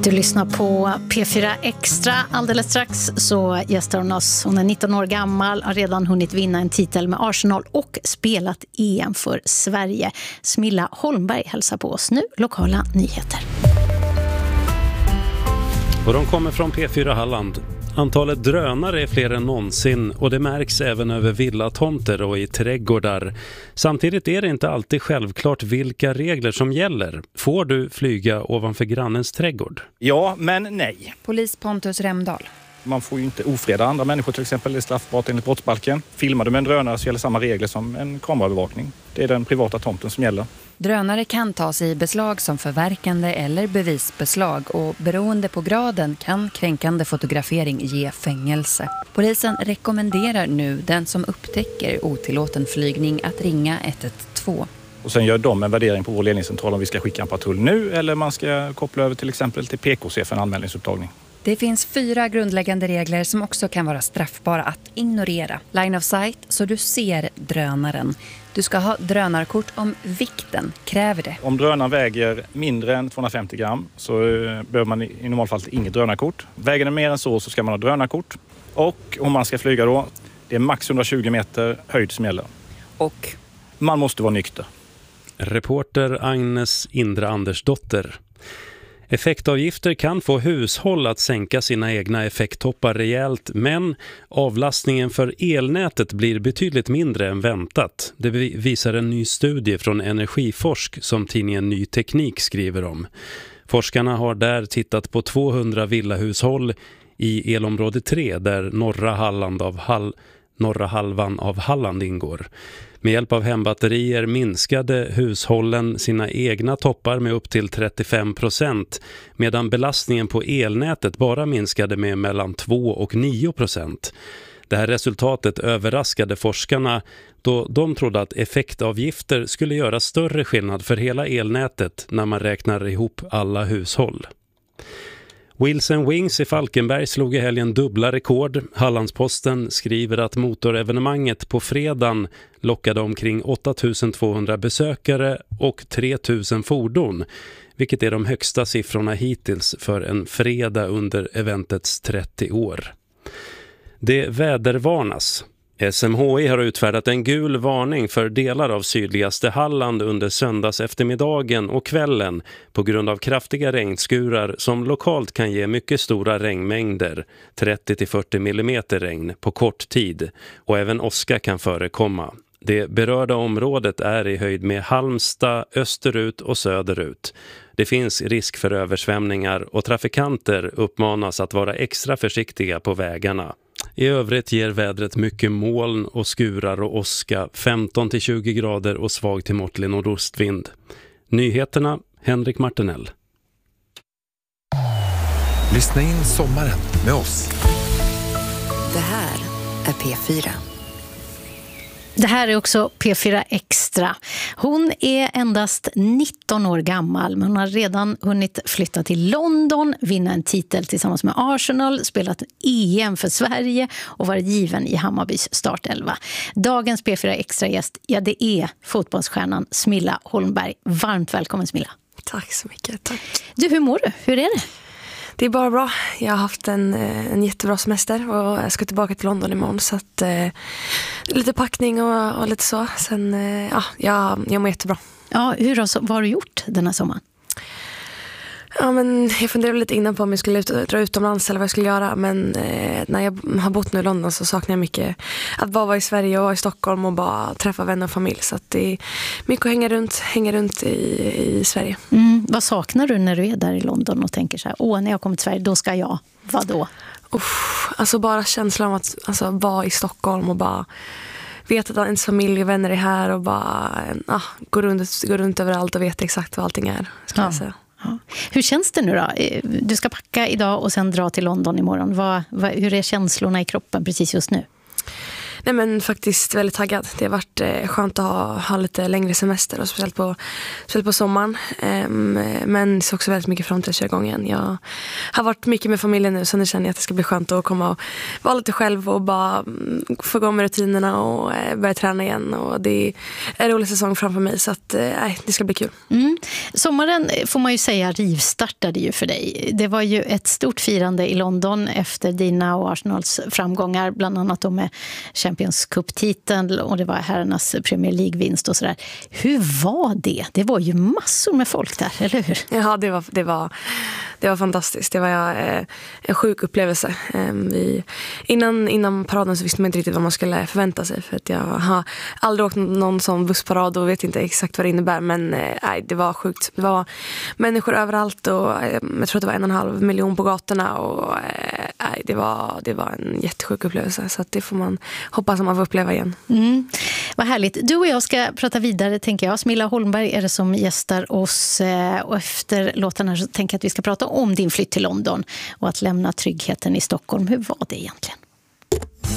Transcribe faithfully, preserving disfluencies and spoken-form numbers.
Du lyssnar på P fyra Extra. Alldeles strax så gästar hon oss. Hon är nitton år gammal, har redan hunnit vinna en titel med Arsenal och spelat E M för Sverige. Smilla Holmberg hälsar på oss nu. Lokala nyheter. Och de kommer från P fyra Halland. Antalet drönare är fler än någonsin och det märks även över villatomter och i trädgårdar. Samtidigt är det inte alltid självklart vilka regler som gäller. Får du flyga ovanför grannens trädgård? Ja, men nej. Polis Pontus Remdahl. Man får ju inte ofreda andra människor, till exempel. Det är straffbart enligt brottsbalken. Filmar du med en drönare så gäller samma regler som en kamerabevakning. Det är den privata tomten som gäller. Drönare kan tas i beslag som förverkande eller bevisbeslag och beroende på graden kan kränkande fotografering ge fängelse. Polisen rekommenderar nu den som upptäcker otillåten flygning att ringa ett ett två. Och sen gör de en värdering på vår ledningscentral om vi ska skicka en patrull nu eller man ska koppla över till exempel till P K C för en anmälningsupptagning. Det finns fyra grundläggande regler som också kan vara straffbara att ignorera. Line of sight, så du ser drönaren. Du ska ha drönarkort om vikten kräver det. Om drönaren väger mindre än tvåhundrafemtio gram så behöver man i normalfallet inget drönarkort. Väger den mer än så så ska man ha drönarkort. Och om man ska flyga då, det är max hundratjugo meter höjd som gäller. Och man måste vara nykter. Reporter Agnes Indra Andersdotter. Effektavgifter kan få hushåll att sänka sina egna effekttoppar rejält, men avlastningen för elnätet blir betydligt mindre än väntat. Det visar en ny studie från Energiforsk som tidningen Ny Teknik skriver om. Forskarna har där tittat på tvåhundra villahushåll i elområde tre där norra, Halland av Hall, norra halvan av Halland ingår. Med hjälp av hembatterier minskade hushållen sina egna toppar med upp till trettiofem procent, medan belastningen på elnätet bara minskade med mellan två och nio procent. Det här resultatet överraskade forskarna då de trodde att effektavgifter skulle göra större skillnad för hela elnätet när man räknar ihop alla hushåll. Wheels and Wings i Falkenberg slog i helgen dubbla rekord. Hallandsposten skriver att motorevenemanget på fredagen lockade omkring åtta tusen tvåhundra besökare och tre tusen fordon, vilket är de högsta siffrorna hittills för en fredag under eventets trettio år. Det vädervarnas. S M H I har utfärdat en gul varning för delar av sydligaste Halland under söndags eftermiddagen och kvällen på grund av kraftiga regnskurar som lokalt kan ge mycket stora regnmängder, trettio till fyrtio millimeter regn på kort tid, och även åska kan förekomma. Det berörda området är i höjd med Halmstad, österut och söderut. Det finns risk för översvämningar och trafikanter uppmanas att vara extra försiktiga på vägarna. I övrigt ger vädret mycket moln och skurar och åska, femton till tjugo grader och svag till måttlig nordostvind. Nyheterna, Henrik Martinell. Lyssna in sommaren med oss. Det här är P fyra. Det här är också P fyra Extra. Hon är endast nitton år gammal, men hon har redan hunnit flytta till London, vinna en titel tillsammans med Arsenal, spelat E M för Sverige och varit given i Hammarbys startelva. Dagens P fyra Extra-gäst, ja, det är fotbollsstjärnan Smilla Holmberg. Varmt välkommen, Smilla. Tack så mycket, tack. Du, hur mår du? Hur är det? Det är bara bra. Jag har haft en, en jättebra semester och jag ska tillbaka till London imorgon, så att eh, lite packning och, och lite så. Sen, eh, ja, jag, jag mår jättebra. Ja, hur har, vad har du gjort den här sommaren? Ja, men jag funderade lite innan på om jag skulle ut, dra utomlands eller vad jag skulle göra. Men eh, när jag har bott nu i London så saknar jag mycket att bara vara i Sverige och vara i Stockholm och bara träffa vänner och familj. Så att det är mycket att hänga runt, hänga runt i, i Sverige. Mm, vad saknar du när du är där i London och tänker så här, åh, när jag kommer till Sverige, då ska jag, vad då? Uff, alltså bara känslan av att alltså, vara i Stockholm och bara veta att ens familj och vänner är här och bara ah, gå, runt, gå runt överallt och veta exakt vad allting är, ska ja. jag säga. Ja. Hur känns det nu då? Du ska packa idag och sen dra till London imorgon. Vad, vad, hur är känslorna i kroppen precis just nu? Nej, men faktiskt väldigt taggad. Det har varit eh, skönt att ha, ha lite längre semester och speciellt på, speciellt på sommaren. Um, men det är också väldigt mycket fram till att köra igång igen. Jag har varit mycket med familjen nu, så nu känner jag att det ska bli skönt att komma och vara lite själv och bara mm, få igång med rutinerna och eh, börja träna igen. Och det är en rolig säsong framför mig, så att, eh, det ska bli kul. Mm. Sommaren får man ju säga rivstartade ju för dig. Det var ju ett stort firande i London efter dina och Arsenals framgångar, bland annat då med Champions Cup-titeln, och det var herrarnas Premier League-vinst och sådär. Hur var det? Det var ju massor med folk där, eller hur? Ja, det var, det var, det var fantastiskt. Det var eh, en sjuk upplevelse. Eh, vi, innan, innan paraden så visste man inte riktigt vad man skulle förvänta sig, för att jag har aldrig åkt någon sån bussparad och vet inte exakt vad det innebär, men eh, det var sjukt. Det var människor överallt och eh, jag tror att det var en och en halv miljon på gatorna och eh, det, var, det var en jättesjuk upplevelse, så att det får man hoppas att man får uppleva igen. Mm. Vad härligt. Du och jag ska prata vidare, tänker jag. Smilla Holmberg är det som gästar oss, och efter låten här så tänker jag att vi ska prata om din flytt till London och att lämna tryggheten i Stockholm. Hur var det egentligen?